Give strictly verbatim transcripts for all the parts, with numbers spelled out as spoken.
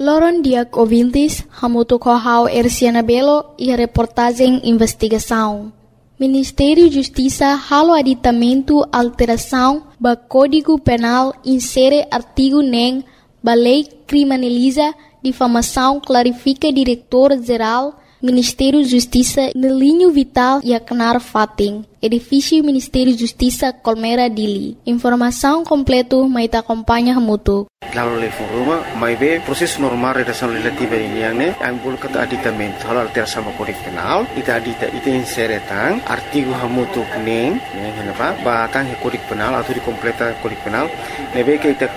Loron Diak ouvintes, hamuto kohau Erciana Belo e a reportagem investigação. Ministério da Justiça halo aditamento alteração ba Código Penal insere artigo nem ba lei criminaliza difamação clarifica diretor-geral Ministério da Justiça no linho vital e acnar fating. Edifício Ministério da Justiça Colmeira Dili. Informação completo mai ta acompanha hamuto. Lalu level rumah, mai be proses normal redação legislativa ini yang ne, ambul kata aditamento, hal alteração sama Kode Penal, ita adita ita inseretang artigo hamutu neng, neng kenapa? Batang he Kode Penal atau di completa Kode Penal, nebe ke ita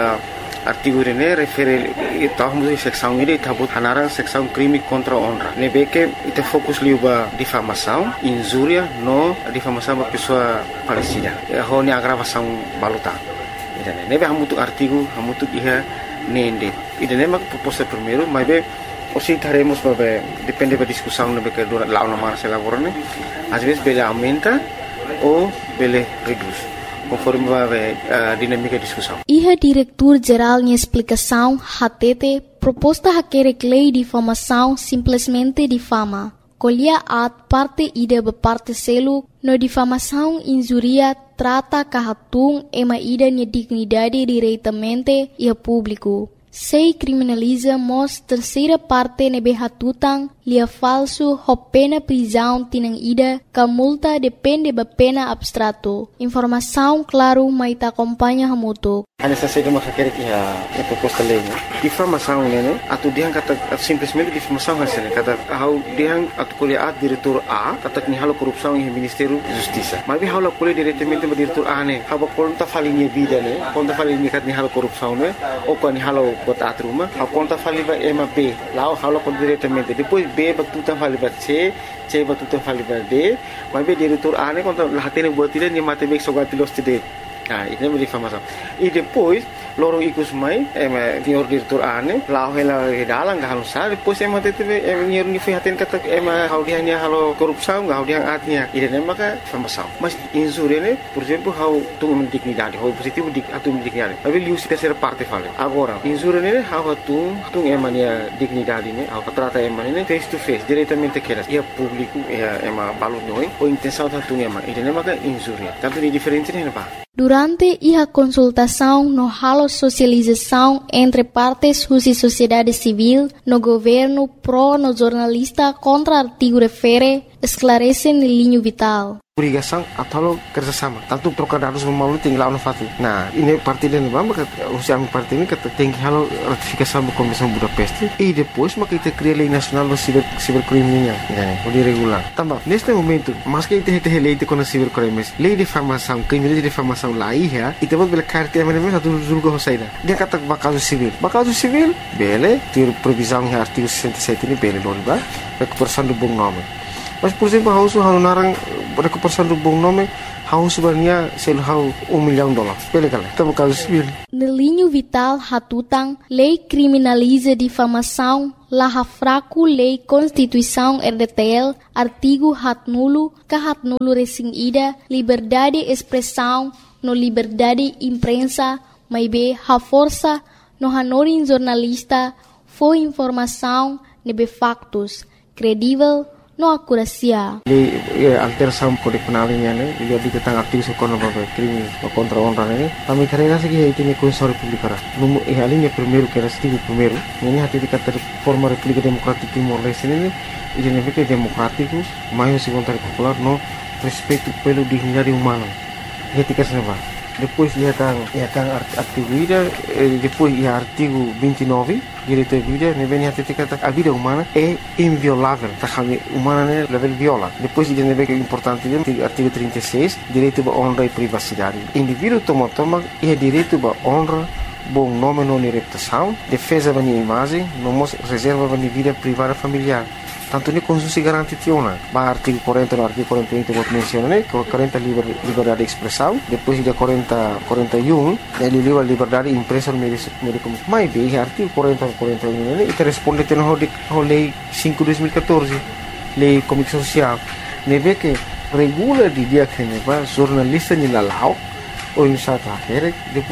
artigo ini refere ita hamutu seksão ini ita but hanarang seksão crime contra honra. Nebe ke ita fokus liuba difamação, injuria, no difamação ba pessoa falecida. Ho ni agravação baluta. Nebe hamutu artigo hamutu iha nende. Ida nema proposta primeiro, mas be osi taremos babe depende da discussão nebe que dura lá na marcha laborane. Às vezes bele aumenta ou bele reduz, conforme babe a dinâmica da discussão. Iha diretor-geral em explicação hatete proposta haquere lei de difamação simplesmente difama. Colhia at parte ida ba parte selo no difamação injuria trata kahatung ema ida nia dignidade diretamente e a público. Sei criminaliza mos terceira parte nebe hatutang lia falso ho pena prisão tinang ida ka multa depende ba pena abstrato. Informação claro mai ta acompanha hamuto. Hanya saja cuma sakit ya ya proposta lei. Difamação né? Atu dia kata simplesmente difamação hasilnya kata how dia atu kuliah diretor A kata ni halo korupção em Ministério da Justiça. Mas dia halo kuliah diretamente ba diretor A né. Haba konta falinha vida né. Konta falinha kat ni halo korupção né. Ou kan ni halo bot atruma. Haba konta faliba ema B. Lá halo kon diretamente. Depois B ba tutan faliba C, C ba tutan faliba D. Mas be diretor A né konta lahatene buat dia ni mate bek sogatilos tide. Nah, ini menjadi difamação. E depois, lorong ikut mai, em senhor diretor ane, lau hela dalang gak halus sah. Depois em mati teve em senhor nifihatin kata em hal dia ni halo korupsão, gak hal dia atnya. Ini nama ka difamação. Mas insure ne, por exemplo, hal tu mendignidade, hal positivo dik atu mendignidade. Tapi liu terceira parte fale. Agora, insure ne hal tu tu em mania dignidade ne, hal trata em mania face to face, diretamente keras. Ia público, ia em balu noi, ou intenção tu em mania. Ini nama ka insure. Tanto ni diferente ne apa? Durante a consultação no halo socialização entre partes e sociedade civil, no governo pro no jornalista contra artigo refere, esclarece no linho vital. Obrigação atau kerjasama. Tanto trocar dados melalui tinggal no fatu. Nah, ini parti dan bamba kata usia parti ini kata tinggi halo ratifikasi sama Komisi Budapest. E depois maka kita cria lei nasional do ciber cibercriminal, ya, boleh regular. Tambah, neste momento, mas que kita kita lei de com cibercrimes, lei de difamação, crime de difamação lá ia, e depois bela carta ama mesmo satu julga hosaida. Dia kata bakal civil. Bakal civil, bele, ter previsão em artigo sessenta e sete ini bele loriba, recuperação do bom nome. Mas, por exemplo, hau su hau narang recuperação do bom nome, hau sebenarnya sel hau um milhão de dólares. Pele kala, tá bakal civil. No linho vital hatutang, lei criminaliza difamação, laha fraco lei Constituição R D T L, artigo hat nulo, ka hat nulo resing ida, liberdade expressão, no liberdade imprensa, mai be ha força, no hanorin jornalista, foi informação, nebe factos, credível, no acuracia. Lei alteração Kode Penal ini ne, dia diketang artigo sekono babe crime contra honra ne. Kami karena segi itu ni Constituição Republicana. Numu eh alinha primeiro que era artigo primeiro. Ini hati dikata forma República Democrática Timor-Leste ini, ini ne que democrático, mais se vontade popular no respeito pelo dignidade humana. Etika senava. Depois ia kan ia kan artigo ida, depois ia artigo vinte e nove, direito à vida, ne vem hati dikata a vida humana é inviolável. Tá kami humana ne level viola. Depois ia ne que importante dia artigo trinta e seis, direito à honra e privacidade. Indivíduo toma toma ia direito à honra, bom nome não reputação, defesa da imagem, não reserva da vida privada familiar. Tanto ni Constituição garante tiona. Ba artigo quarenta no artigo quarenta e um vou mencionar, né? quarenta liber, liberdade de expressão, depois de quarenta, quarenta e um, ele livre liberdade de imprensa no meio de comunicação. Mas bem, artigo quarenta, quarenta e um, né? E responde tem no lei cinco de dois mil e quatorze, lei comunicação social. Ne vê que regula de dia que ne va jornalista ni lalau ou em South Africa, depois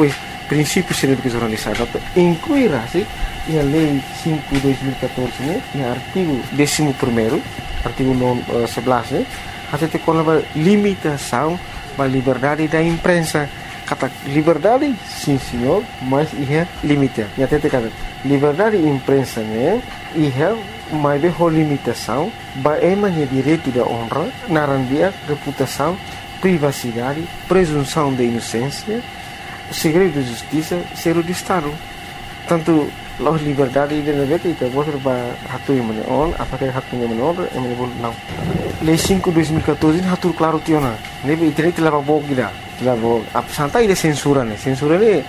princípios de jornalismo, inclui assim a lei cinco de dois mil e catorze, né, e artigo décimo primeiro, artigo sebelas, né, até tem uma limitação da liberdade da imprensa. Kata liberdade, sim senhor, mas é limitado. E até tem kata liberdade da imprensa, né, é mais bem a limitação, é mais direito da honra, narandia, reputação, privacidade, presunção de inocência, segredo de justiça, segredo de Estado. Tanto a liberdade de negócio itu boleh berhatu yang mana on, apakah hatu yang mana on, yang mana boleh não. Lei cinco de dois mil e catorze hatu claro tiona. Nebe internet telah bawa kita, telah bawa. Apa santai dia censura ni, censura ni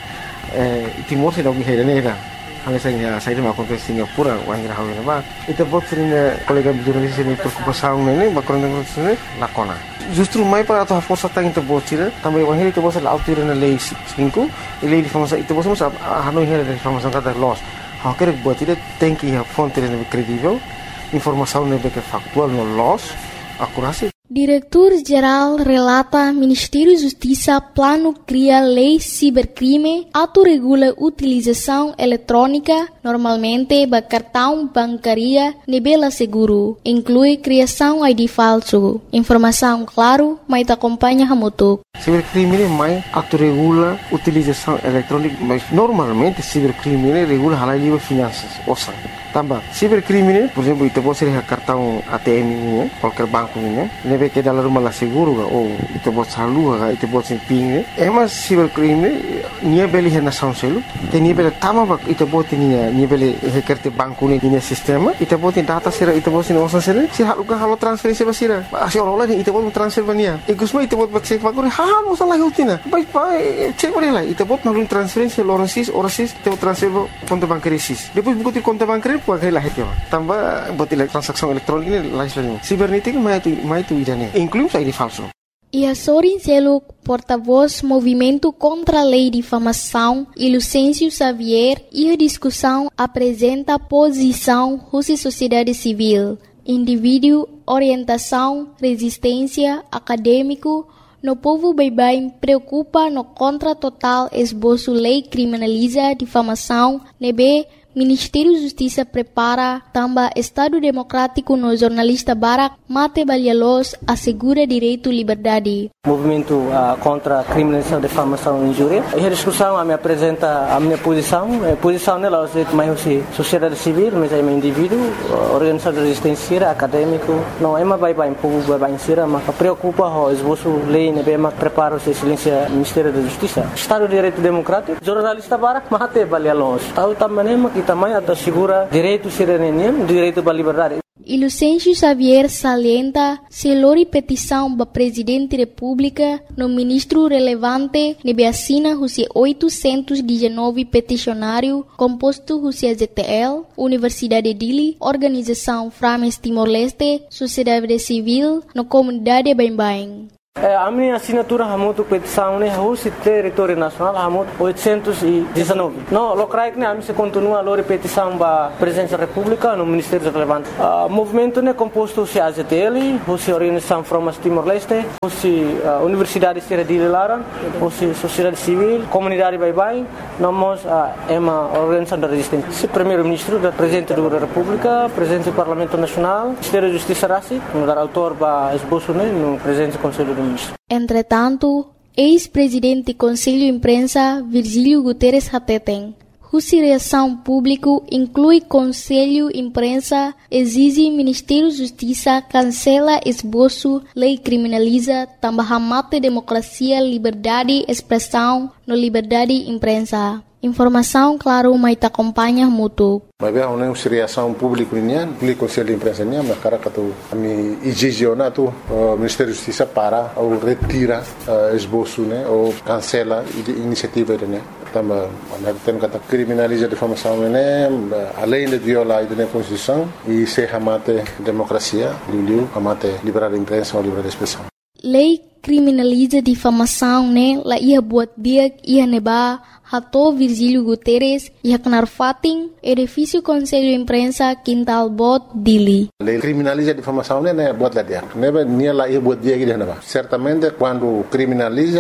timur saya dah pergi hari ni dah. Hanya saya saya dah makan ke Singapura, orang yang hawi nama. Itu buat sering kolega jurnalis ini berkumpul ni, berkorang dengan sini lakona. Justru mai para atau força tá into botira, também o henrique você lá autoria na lei cinco, e lei de formação, itu você sabe, a não henrique de formação cada loss. Há que botira tem que a fonte é credível, informação não é factual no loss, acurácia. Diretor-Geral relata Ministério da Justiça plano cria lei cibercrime, autorregula utilização eletrônica, normalmente ba cartão bancaria nebela seguro, inclui criação I D falso. Informação claro, mas te acompanha hamutuk. Cibercrime mais autorregula utilização eletrônica, mas normalmente cibercrime regula halal livre finanças, ouça. Tambah, cibercrime, por exemplo, itu pode ser cartão A T M ini, qualquer banco ini, nebe que dalam rumah lah seguro, ou itu pode salu, itu pode ser ping. Emas cibercrime, nia beli hena sound selu, te nia beli tama bak, itu pode nia nia beli hekerte banku ni nia sistema, itu pode data sera, itu pode nia osan sera, si halu kan halu transferensi basira, asyik orang lain itu pode transfer bania, ikusma itu pode cek banku, ha masalah hutina, baik baik cek boleh lah, itu pode nalu transferensi orang sis, orang sis, itu transfer konto bankari sis, depois buku ti konto bankari Puai lah itu, tambah buat transaksi elektronik ini lain cibernética, mas itu, mas itu idane, inclui I D falso. E a Sorin Seluk, porta-voz Movimento contra a Lei de Difamação, e Lucêncio Xavier, e a discussão apresenta a posição Rússia Sociedade Civil, indivíduo, orientação, resistência, acadêmico, no povo baibai preocupa no contra total esboço lei criminaliza difamação, nebe Ministério da Justiça prepara também Estado Democrático no jornalista Barak Mate Balhalos assegura direito à liberdade. Movimento uh, contra a criminalização, difamação e injúria. E a discussão a me apresenta a minha posição. A posição nela é mais assim, sociedade civil, mas é um indivíduo, organização de resistência, acadêmico. Não é mais bem povo bem bem sira, mas preocupa o esboço lei, né, mas prepara o excelência Ministério da Justiça. Estado de Direito Democrático, jornalista Barak Mate Balhalos. Tahu também que também assegura direito cidadania, direito à liberdade. E Lucêncio Xavier salienta se lori petição para Presidente da República no ministro relevante nebe assina Rússia oitocentos e dezenove peticionário composto Rússia Z T L, Universidade de Dili, Organização Frames Timor-Leste, Sociedade Civil, no Comunidade Bain-Bain. A minha assinatura hamutu petição né Rússia território nacional hamutu oitocentos e dezenove. Não, locais né a mim se continua a lori petição para Presidência da República no Ministério relevante. O movimento né composto se a Z T L, Rússia Organização Frames Timor-Leste, Rússia Universidade de Dili Lara, Rússia Sociedade Civil, Comunidade Baibai, nós é uma organização da resistência. Se Primeiro-Ministro, da Presidente da República, Presidente do Parlamento Nacional, Ministério da Justiça Rassi, no dar autor para esboço né no Presidente do Conselho do Entretanto, ex-presidente do Conselho de Imprensa Virgílio Guterres Hateten, Rússia Reação Público inclui Conselho de Imprensa, exige Ministério da Justiça cancela esboço, lei criminaliza, também mate democracia, liberdade, expressão, no liberdade de imprensa. Informação, claro, mas te acompanha muito. Mas bem, a reação pública nian, o Conselho de Imprensa nian, mas cara que tu a mim exigiona tu o Ministério da Justiça para ou retira esboço, né, ou cancela a iniciativa né. Também, nós temos que criminalizar a difamação né, além de violar a Constituição e se amate democracia, liu amate liberdade de imprensa ou liberdade de expressão. Lei criminaliza difamação, né? La ia buat dia ia neba hato Virgílio Guterres ia kenar fating edifício Conselho de Imprensa Quintal Bot Dili. Lei criminaliza difamação, né? Buat lá dia. Neba nia la ia buat dia que neba. Certamente quando criminaliza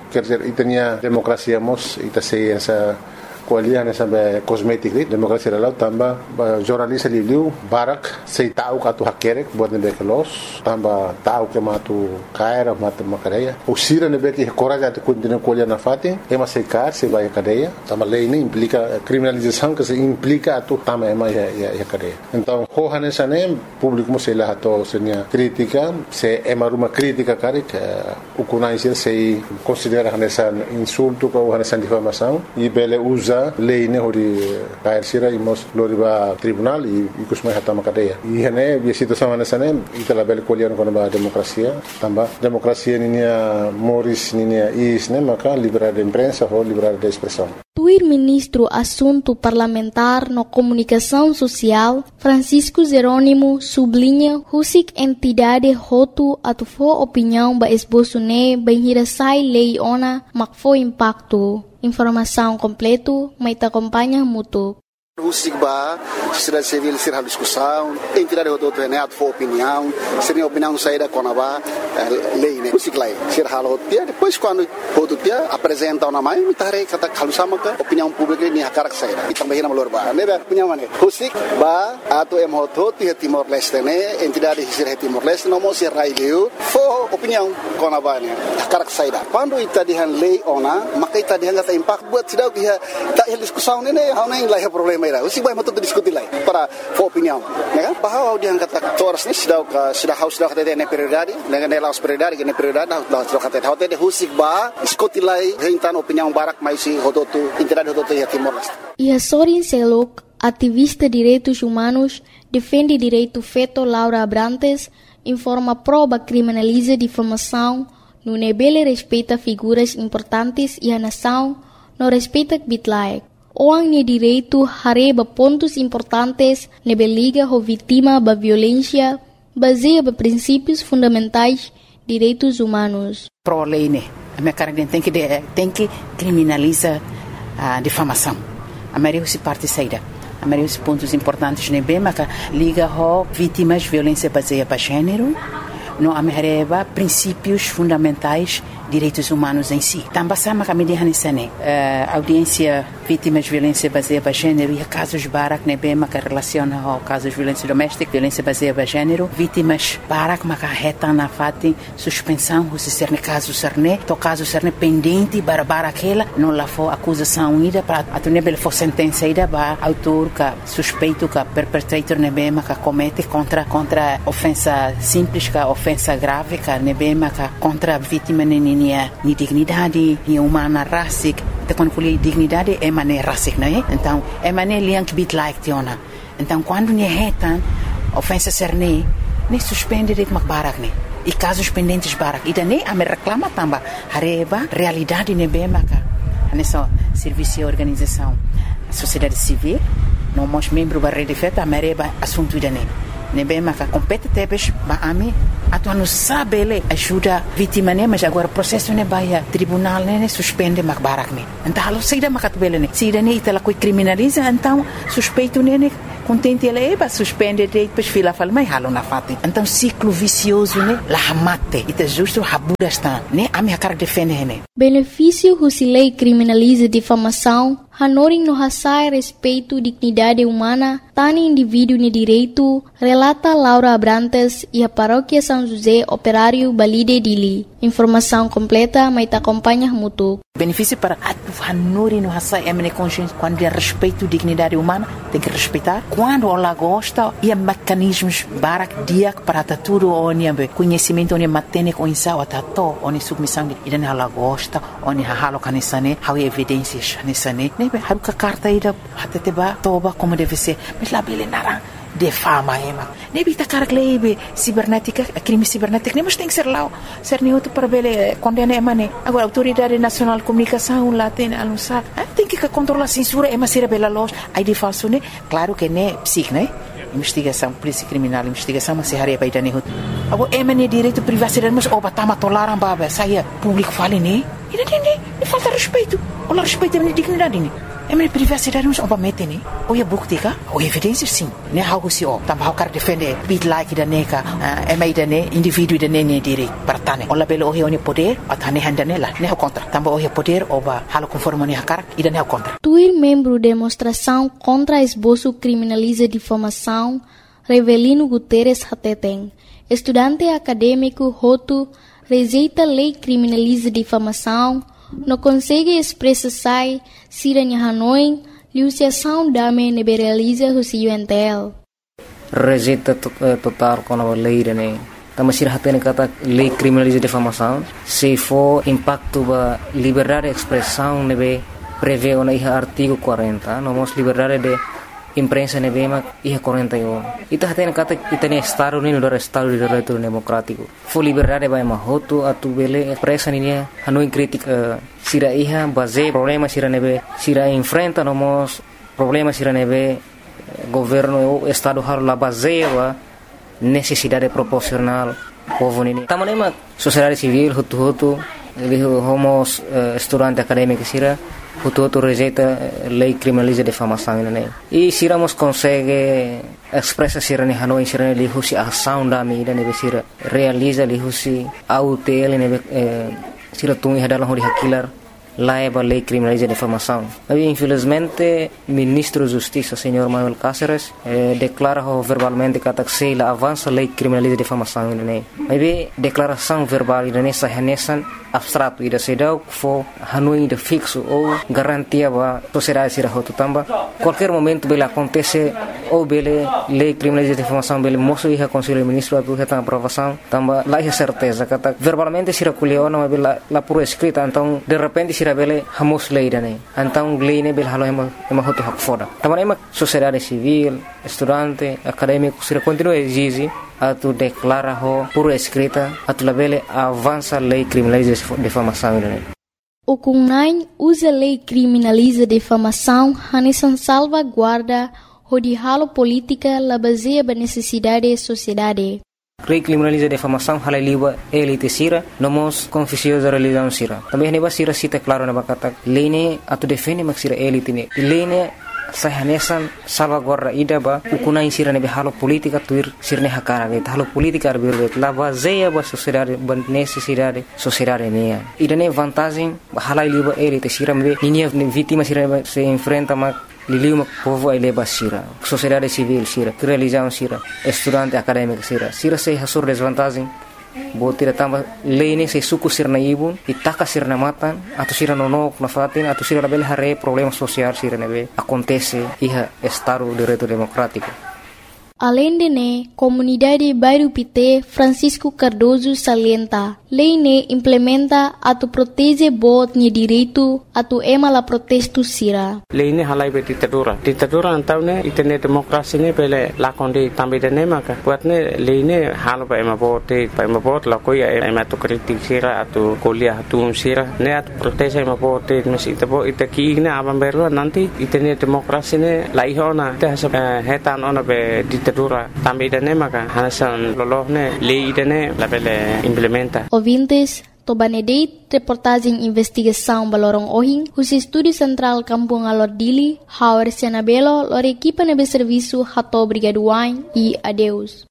quer dizer, e tinha democracia mos, e sei essa kualiah na sabe kosmetik lit demokrasi dalau tambah jornalis liu barak sei tahu katu hakerek buat nebe kelos tambah tahu ke matu kaira matu makadeia usira nebe que coragem de continuar kualiah na fatin ema sei kar sei vai cadeia tambah lei ini implica criminalização que se implica atu tambah ema ya ya cadeia então hohane sane público mo sei lá to senia crítica se ema ruma crítica karik ukunai sei considera hanesan insulto ko hanesan difamação e bele usa lei ne hori kair sira imos loriba tribunal e kusmai hatama cadeia e hene a situação hanesane itala bel kolian kono ba demokrasia tamba demokrasia ninia moris ninia is ne maka liberdade de imprensa ou liberdade de expressão. Tuir ministro Assunto Parlamentar no Comunicação Social, Francisco Jerônimo, sublinha husik entidade hotu atufo opinião ba esboço ne bem hirasai lei ona makfo impacto. Informação completo, mas te acompanha mútuo. Husik ba, sociedade civil será discussão, entidade do outro né, for opinião, seria opinião saída com a ba lei né, husik lai, será halo dia, depois quando outro dia apresenta uma mãe, me tarei kata kalau sama ke opinião pública ni hakarak saída, e também na malor ba, né, opinião mana, husik ba, atau em hoto ti Timor Leste né, entidade será Timor Leste, não mostra raileu, for opinião com a ba né, hakarak saída. Quando ita dihan lei ona, maka ita dihan kata impact buat sidau dia tak discussão né, hau nem lai problema. Usik baik betul diskusi lagi para for opinião, ya kan? Bahwa dia kata toras ni sudah sudah haus sudah kata dia prioridade, dengan dia laus prioridade, dengan prioridade dah sudah kata dia. Hotel dia husik bah diskusi lagi hentan opinião barak mais si hototu internet hototu ya Timor Leste. E a Sorin Selok, ativista de direitos humanos, defende direito feito Laura Abrantes, informa prova criminaliza difamação, no nebele respeita figuras importantes e a nação, não respeita bitlaek. Orang ni direito hareba pontos importantes nebe liga ho vítima ba violência baseia ba princípios fundamentais direitos humanos. Pro lei né, a minha cara tem que tem que criminaliza a difamação. A maioria se parte saída. A maioria dos pontos importantes nebe maca liga ho vítimas violência baseia ba gênero. No amereba princípios fundamentais direitos humanos em si. Também sama kami dihanisane audiência vítimas de violência baseada em gênero e casos barak nebe maka relaciona ao casos de violência doméstica, violência baseada em gênero, vítimas barak maka reta na fati suspensão se ser ne caso serne, to caso serne pendente para bara aquela não lá for acusação ida para a nebe for sentença ida ba autor ka suspeito ka perpetrator nebe maka comete contra contra ofensa simples ka ofensa grave ka nebe maka contra vítima ni ni dignidade, ni humana rasik, te quando fui dignidade é maneira rasik, não é? Então é maneira liang bit like tiona. Então quando ni retan ofensa serne, ni suspende det mak barak ni. E casos pendentes barak. E daí a me reclama tamba hareba realidade ne be maka. Nessa serviço e organização, sociedade civil, não mos membro ba rede feta mereba assunto dane. Ne be maka compete tebes ba ami atu não sabe ele ajuda vítima né mas agora processo né vai tribunal né suspende mak barak né então halo saída makat bele né saída né itala coi criminaliza então suspeito né contente ele é suspende de depois fila fala mas halo na fati então ciclo vicioso né la hamate ita justo habura está né a minha cara defende né benefício husilei criminaliza difamação hanoring no hasai respeito dignidade humana tani indivíduo ni direito relata Laura Abrantes e a paróquia São José Operário Balide Dili. Informação completa, mas te acompanha mútuo. Benefício para a hanuri no hasai emne consciência quando é respeito dignidade humana tem que respeitar quando ela gosta e mecanismos barak dia para tudo onde conhecimento onde matene com insau atato onde submissão e dan ela gosta onde halo kanisane how evidências nisane nebe haruka carta ida hateteba toba como deve ser mas lá bele narang defama ema nebi ta karak lebe cibernética crime cibernético nem mas tem que ser lá ser neutro para bele condena ema ne agora autoridade nacional de comunicação lá tem anunciar tem que controlar a censura ema ser bela loja aí de falso né claro que né psic né investigação polícia criminal investigação mas se haria baida ne agora ema ne direito privacidade mas oba tama tolaram baba saia público fale né e não tem nem falta respeito ou respeito a dignidade né É minha privacidade nos obamete né. Ou é bukti ka, ou evidência sim. Né how se o, também how quer defender bit like da neka, é mais da né indivíduo da né né direito para tane. Ola belo o é poder, atane handane lá, né contra. Também o é poder oba halo conforme né cara e da né contra. Tuir membro demonstração contra esboço criminaliza difamação, Revelino Guterres Hateteng, estudante acadêmico Hotu, rejeita lei criminaliza difamação, não consegue expressar siranya Hanoi, liusiação dame neberaliza o C U N T L. Rejeita total com a lei, né? Também se hatene kata lei criminaliza difamação, se for impacto ba liberdade de expressão nebe prevê o na artigo quarenta, nomos liberdade de imprensa nebe mak iha quarenta e um. Ita hatene kata itane estado ni no estado de direito democrático. Fo liberdade ba mahoto atu bele expressa ni Hanoi crítica sira iha base problema sira nebe sira enfrenta nomos problema sira nebe governo o estado har la base ba necessidade proporcional povo nini. Tamane mak sociedade civil hutu-hutu homos uh, estudante acadêmico sira hutu-hutu rejeita lei criminaliza difamação né. E siramos consegue expressa sira ni Hanoi sira ni husi ação da mi ne sira realiza li husi au tel ne sira tungi hadalah hori hakilar laiba lei criminaliza difamação. Mas infelizmente ministro da Justiça senhor Manuel Cáceres eh, declara verbalmente que a la avança lei criminaliza difamação né. Mas declaração verbal né sahanesan abstrato ida sedau fo Hanoi de fixo ou garantia ba sociedade sira hotu tamba qualquer momento bele acontece ou bele lei criminaliza difamação bele moço iha conselho ministro atu reta aprovação tamba lá é certeza kata verbalmente sira kuliona mas bela la por escrita então de repente sira bele hamos lei dane então lei ne bele halo ema ema hotu hak foda tamba ema sociedade civil estudante acadêmico sira continua exige atu declara ho por escrita atu labele avança lei criminaliza difamação né. O Kunai usa lei criminaliza difamação hanesan salvaguarda hodihalo política la baseia ba necessidade da sociedade. Lei criminaliza difamação halai liba elite sira nomos confusiosa religião sira. Também neba sira cita claro na bakata lei ne atu defende mak sira elite ne. Lei ne sahanesan salvaguarda ida ba ukunai sira nebe halo politika tuir sirne hakara ge halo politika arbirbe la baseia ba sociedade ban necessidade sociedade ne ida ne vantagem halai liba elite sira mbe ninia vítima sira se enfrenta ma liliu mak povo ai leba sira sociedade civil sira religião sira estudante acadêmico sira sira se hasur desvantagem botira tamba lei se suku sirna ibun itaka sirna matan atau sira nonok na fatin atau sira label hare problema social sira nebe acontece iha estado de direito democrático. Além de ne, comunidade Bairro Pité Francisco Cardoso salienta, lei ne implementa atu protege bot ni direito atu ema la protesto sira. Lei ne halai be ditadura. Ditadura antau ne itene demokrasi ne pele lakonde tambe de ne maka. Buat ne lei ne halo ba ema bote, ba ema bot la koia ema tu kritik sira atu kuliah atu sira ne atu protege ema bote mes itabo itaki ne abam berwa nanti itene demokrasi ne la ihona te hasa hetan ona be ditadura tambe de ne maka hasan lolohne lei de ne la pele implementa. Ouvintes, Tobanedeit, reportagem investigação Balorong Ohing, os Estúdio Central Kampung Alor Dili, Hauer Sianabelo, lor equipa nebe serviço Hato Brigaduain e adeus.